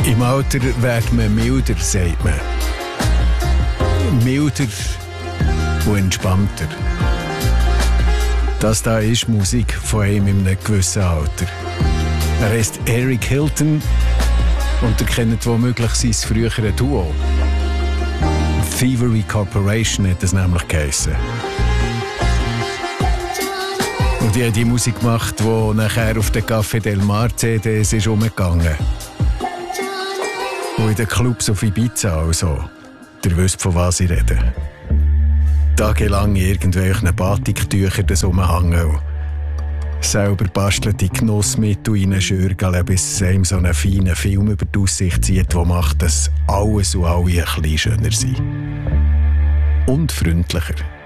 Im Alter wird man milder, sagt man. Milder und entspannter. Das da ist Musik von einem in einem gewissen Alter. Er heißt Eric Hilton und ihr kennt womöglich sein frühere Duo. Thievery Corporation hat es nämlich geheissen. Und die haben die Musik gemacht, die nachher auf den Café Del Mar CDs ist umgegangen. Und in den Clubs auf Ibiza also. Ihr wisst, von was ich rede. Tagelang in irgendwelchen Batiktüchern das umhängen. Selber bastelte Genussmittel reinschürgeln, bis es einem so einen feinen Film über die Aussicht zieht, der macht, dass alles und alle ein bisschen schöner sind. Und freundlicher.